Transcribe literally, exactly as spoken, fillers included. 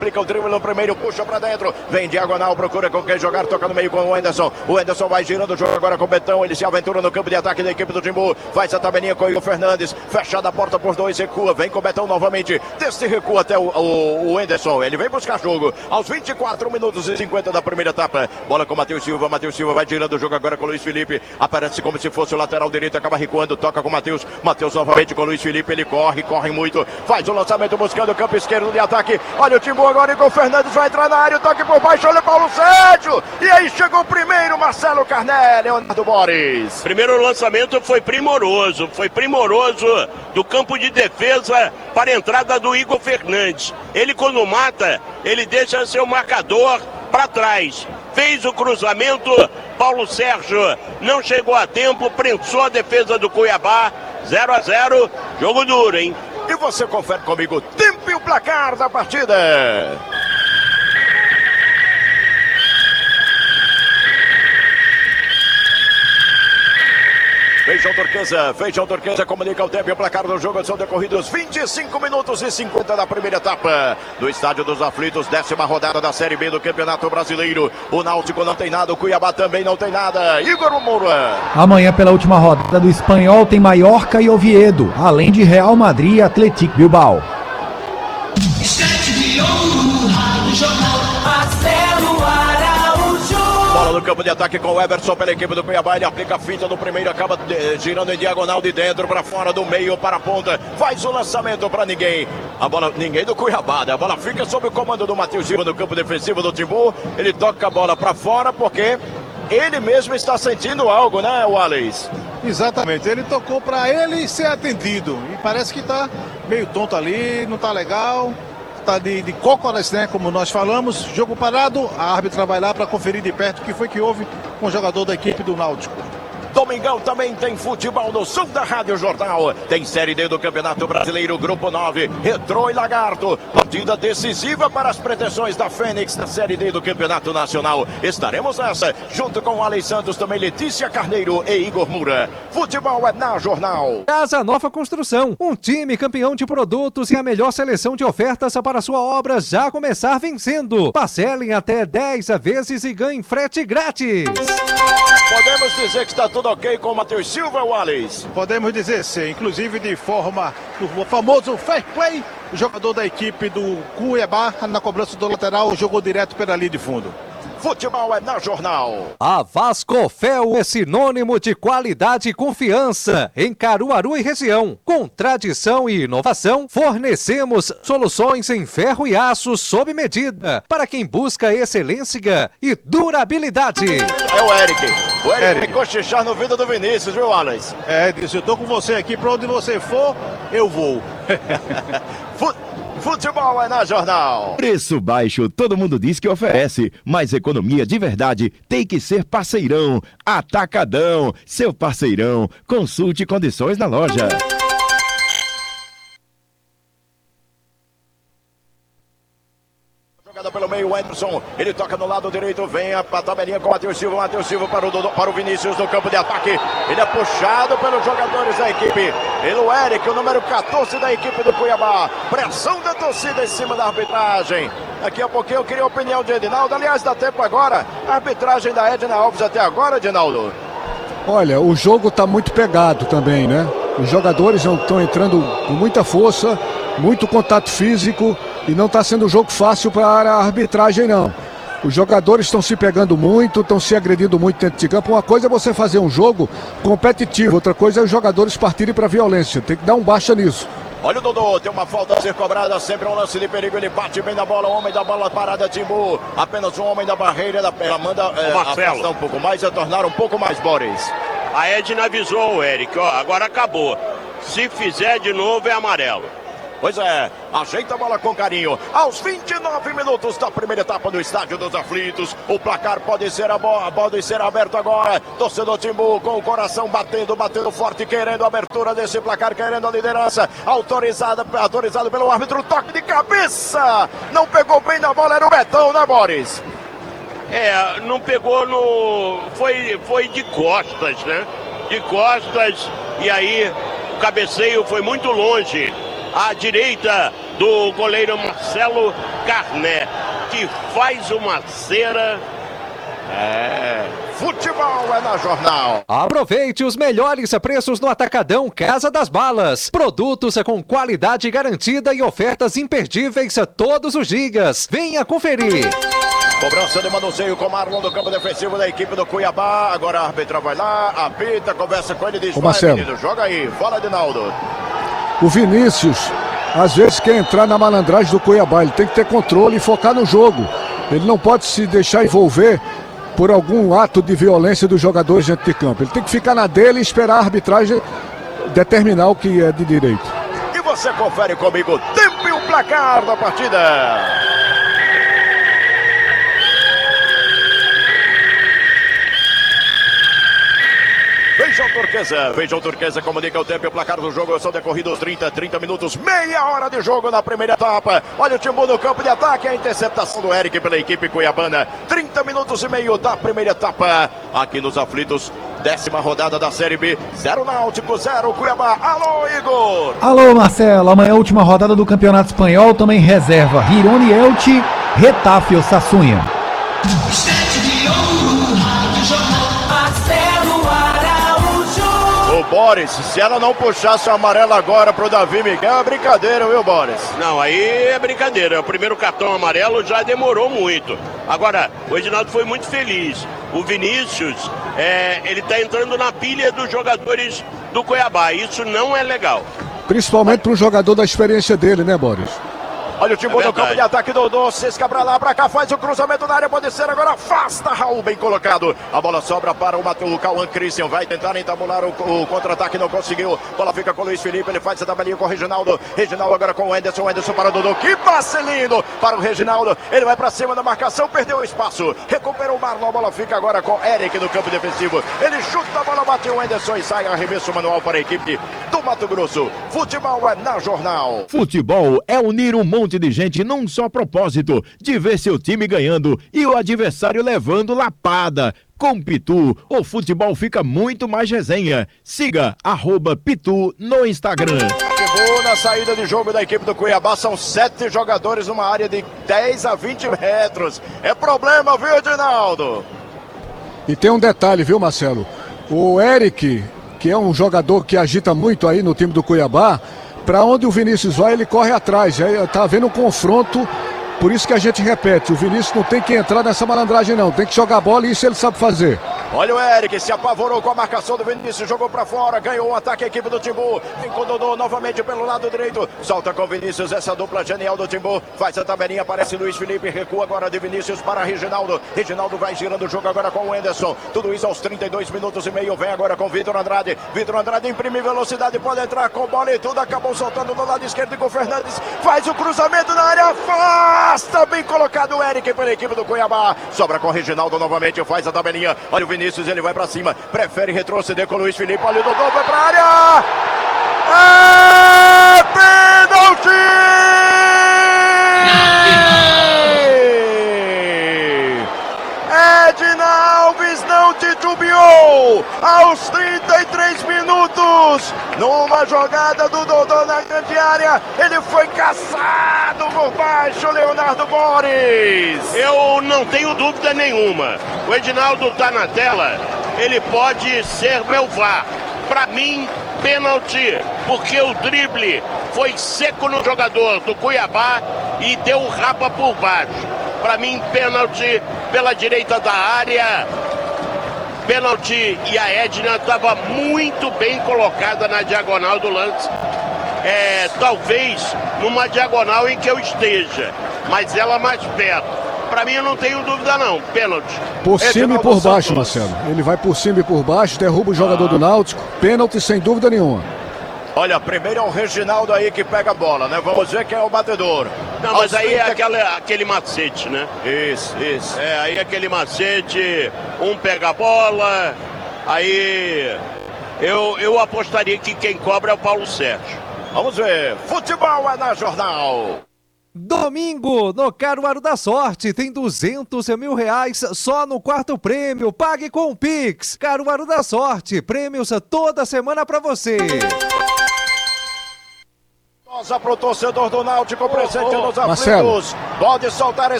Aplica o drible no primeiro, puxa pra dentro, vem diagonal, procura com quem jogar, toca no meio com o Anderson. O Anderson vai girando o jogo agora com o Betão, ele se aventura no campo de ataque da equipe do Timbu, faz a tabelinha com o Igor Fernandes, fechada a porta por dois, recua, vem com o Betão novamente, desse recua até o, o, o Anderson, ele vem buscar jogo, aos vinte e quatro minutos e cinquenta da primeira etapa, bola com o Matheus Silva, Matheus Silva vai girando o jogo agora com o Luiz Felipe, aparece como se fosse o lateral direito, acaba recuando, toca com o Matheus, Matheus novamente com o Luiz Felipe, ele corre, corre muito, faz o lançamento buscando o campo esquerdo de ataque, olha o Timbu agora, Igor Fernandes vai entrar na área, toque por baixo, olha o Paulo Sérgio, e aí chegou o primeiro, Marcelo Carné, Leonardo Boris. Primeiro lançamento foi primoroso, foi primoroso do campo de defesa para a entrada do Igor Fernandes. Ele quando mata, ele deixa seu marcador para trás. Fez o cruzamento, Paulo Sérgio não chegou a tempo, prensou a defesa do Cuiabá, zero a zero, jogo duro, hein? E você confere comigo o tempo e o placar da partida. Feijão Turquesa, Feijão Turquesa comunica o tempo e o placar do jogo. São decorridos vinte e cinco minutos e cinquenta da primeira etapa do Estádio dos Aflitos, décima rodada da Série B do Campeonato Brasileiro. O Náutico não tem nada, o Cuiabá também não tem nada. Igor Moura. Amanhã, pela última rodada do Espanhol, tem Mallorca e Oviedo, além de Real Madrid e Atlético Bilbao. Bola no campo de ataque com o Everson pela equipe do Cuiabá. Ele aplica a finta no primeiro, acaba de, girando em diagonal de dentro para fora, do meio para a ponta. Faz o lançamento para ninguém. A bola, ninguém do Cuiabá, né? A bola fica sob o comando do Matheus Silva no campo defensivo do Timbu. Ele toca a bola para fora porque ele mesmo está sentindo algo, né, Wallace? Exatamente, ele tocou para ele ser atendido. E parece que está meio tonto ali, não está legal. Tá de, de cócoras, né, como nós falamos, jogo parado, a árbitra vai lá para conferir de perto o que foi que houve com o jogador da equipe do Náutico. Domingão também tem futebol no Sul da Rádio Jornal. Tem Série D do Campeonato Brasileiro, Grupo nove, Retrô e Lagarto. Partida decisiva para as pretensões da Fênix na Série D do Campeonato Nacional. Estaremos nessa, junto com o Alex Santos, também Letícia Carneiro e Igor Moura. Futebol é na Jornal. Casa Nova Construção, um time campeão de produtos e a melhor seleção de ofertas para sua obra já começar vencendo. Parcelem até dez vezes e ganhem frete grátis. Podemos dizer que está tudo ok com o Matheus Silva, Wallace? Podemos dizer sim, inclusive de forma, o famoso fair play, o jogador da equipe do Cuiabá, na cobrança do lateral, jogou direto pela linha de fundo. Futebol é na Jornal. A Vascofel é sinônimo de qualidade e confiança em Caruaru e região. Com tradição e inovação, fornecemos soluções em ferro e aço sob medida para quem busca excelência e durabilidade. É o Eric. O Eric vai cochichar no vídeo do Vinícius, viu, Wallace? É, disse, eu tô com você aqui, pra onde você for, eu vou. Futebol é na Jornal. Preço baixo, todo mundo diz que oferece, mas economia de verdade tem que ser Parceirão. Atacadão, seu parceirão. Consulte condições na loja. Jogada pelo meio, o Anderson, ele toca no lado direito, vem a, a tabelinha com o Matheus Silva, Matheus Silva para o, para o Vinícius no campo de ataque, ele é puxado pelos jogadores da equipe, pelo Eric, o número quatorze da equipe do Cuiabá, pressão da torcida em cima da arbitragem. Daqui a pouquinho eu queria a opinião de Edinaldo, aliás dá tempo agora, a arbitragem da Edna Alves até agora, Edinaldo? Olha, o jogo está muito pegado também, né? Os jogadores não estão entrando com muita força, muito contato físico e não está sendo um jogo fácil para a arbitragem, não. Os jogadores estão se pegando muito, estão se agredindo muito dentro de campo. Uma coisa é você fazer um jogo competitivo, outra coisa é os jogadores partirem para a violência. Tem que dar um baixa nisso. Olha o Dodô, tem uma falta a ser cobrada, sempre um lance de perigo, ele bate bem na bola, o homem da bola parada, Timbu, apenas um homem da barreira, ela, ela manda é, afastar um pouco mais, é tornar um pouco mais, Boris. A Edna avisou o Eric, ó, agora acabou, se fizer de novo é amarelo. Pois é, ajeita a bola com carinho. Aos vinte e nove minutos da primeira etapa do Estádio dos Aflitos, o placar pode ser, a bola, pode ser aberto agora. Torcedor Timbu com o coração batendo, batendo forte, querendo a abertura desse placar, querendo a liderança. Autorizada, autorizado pelo árbitro, toque de cabeça. Não pegou bem na bola, era o Betão, né, Boris? É, não pegou no... Foi, foi de costas, né? De costas, e aí o cabeceio foi muito longe à direita do goleiro Marcelo Carné, que faz uma cera. É, futebol é na Jornal. Aproveite os melhores preços no Atacadão Casa das Balas. Produtos com qualidade garantida e ofertas imperdíveis todos os dias. Venha conferir. Cobrança de manuseio com Marlon do campo defensivo da equipe do Cuiabá. Agora a arbitra vai lá, apita, conversa com ele e diz: Ô, Marcelo, menino, joga aí. Fala, Dinaldo. O Vinícius, às vezes, quer entrar na malandragem do Cuiabá. Ele tem que ter controle e focar no jogo. Ele não pode se deixar envolver por algum ato de violência dos jogadores dentro de campo. Ele tem que ficar na dele e esperar a arbitragem determinar o que é de direito. E você confere comigo o tempo e o placar da partida. Vejam Turquesa, vejam Turquesa, comunica o tempo e o placar do jogo. São decorridos trinta, trinta minutos, meia hora de jogo na primeira etapa. Olha o Timbu no campo de ataque, a interceptação do Eric pela equipe cuiabana. trinta minutos e meio da primeira etapa. Aqui nos aflitos, décima rodada da Série B. Zero Náutico, zero Cuiabá. Alô, Igor! Alô, Marcelo. Amanhã, última rodada do Campeonato Espanhol, também reserva Girona e Elche, Retafe ou Sassunha. O Boris, se ela não puxasse o amarelo agora pro Davi Miguel, é brincadeira, viu, Boris? Não, aí é brincadeira. O primeiro cartão amarelo já demorou muito. Agora, o Edinaldo foi muito feliz. O Vinícius, é, ele tá entrando na pilha dos jogadores do Cuiabá. Isso não é legal. Principalmente para um jogador da experiência dele, né, Boris? Olha o Timbu É no campo de ataque do Dodô, Cisca pra lá, pra cá, faz o cruzamento na área, pode ser agora, afasta Raul, bem colocado. A bola sobra para o, o Cauã Christian, vai tentar entabular o, o contra-ataque, não conseguiu. Bola fica com o Luiz Felipe, ele faz a tabelinha com o Reginaldo. Reginaldo agora com o Anderson, Anderson para o Dodô, que passe lindo para o Reginaldo. Ele vai pra cima da marcação, perdeu o espaço, recuperou o Marlon, a bola fica agora com o Eric no campo defensivo. Ele chuta a bola, bate o Anderson e sai arremesso manual para a equipe do Mato Grosso. Futebol é na Jornal. Futebol é unir um monte de gente num só propósito, de ver seu time ganhando e o adversário levando lapada. Com Pitu, o futebol fica muito mais resenha. Siga arroba Pitu no Instagram. Chegou na saída de jogo da equipe do Cuiabá, são sete jogadores numa área de dez a vinte metros. É problema, viu, Edinaldo? E tem um detalhe, viu, Marcelo? O Eric, que é um jogador que agita muito aí no time do Cuiabá, para onde o Vinícius vai, ele corre atrás. Tá havendo um confronto, por isso que a gente repete, o Vinícius não tem que entrar nessa malandragem não, tem que jogar a bola e isso ele sabe fazer. Olha o Eric, se apavorou com a marcação do Vinícius, jogou pra fora, ganhou o ataque a equipe do Timbu, tem com o Dodô novamente pelo lado direito, solta com o Vinícius, essa dupla genial do Timbu, faz a tabelinha, aparece Luiz Felipe, recua agora de Vinícius para Reginaldo, Reginaldo vai girando o jogo agora com o Anderson, tudo isso aos trinta e dois minutos e meio, vem agora com o Vitor Andrade, Vitor Andrade imprime velocidade, pode entrar com bola e tudo, acabou soltando do lado esquerdo com o Fernandes, faz o cruzamento na área, afasta, bem colocado o Eric pela equipe do Cuiabá, sobra com o Reginaldo novamente, faz a tabelinha, olha o Vinícius, ele vai pra cima, prefere retroceder com o Luiz Felipe, olha o Dodô, vai pra área, é pênalti! Edna Alves não titubeou, aos trinta e três minutos, numa jogada do Dodô na grande área, ele foi caçado por baixo, Leonardo Boris. Eu não tenho dúvida nenhuma. O Edinaldo tá na tela, ele pode ser meu V A R. Pra mim, pênalti, porque o drible foi seco no jogador do Cuiabá e deu o rapa por baixo. Pra mim, pênalti pela direita da área. Pênalti, e a Edna estava muito bem colocada na diagonal do lance. É, talvez numa diagonal em que eu esteja, mas ela mais perto. Pra mim, eu não tenho dúvida não, pênalti. Por cima e por Santos. baixo, Marcelo. Ele vai por cima e por baixo, derruba o jogador do Náutico, pênalti sem dúvida nenhuma. Olha, primeiro é o Reginaldo aí que pega a bola, né? Vamos ver quem é o batedor. Não, mas aí é aquela, aquele macete, né? Isso, isso. É, aí aquele macete, um pega a bola, aí eu, eu apostaria que quem cobra é o Paulo Sérgio. Vamos ver, futebol é na Jornal. Domingo, no Caruaru da Sorte, tem duzentos mil reais só no quarto prêmio. Pague com o Pix. Caruaru da Sorte, prêmios toda semana pra você. Rosa pro torcedor do Náutico presente nos Marcelo. aflitos. Pode soltar esse